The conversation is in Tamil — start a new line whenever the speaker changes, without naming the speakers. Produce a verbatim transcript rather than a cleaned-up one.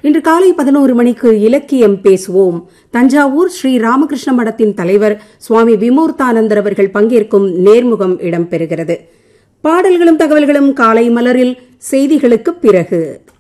இன்று காலை பதினோரு மணிக்கு இலக்கியம் பேசுவோம். தஞ்சாவூர் ஸ்ரீ ராமகிருஷ்ண மடத்தின் தலைவர் சுவாமி விமூர்த்தானந்தர் அவர்கள் பங்கேற்கும் நேர்முகம் இடம்பெறுகிறது. பாடல்களும் தகவல்களும் காலை மலரில், செய்திகளுக்கு பிறகு.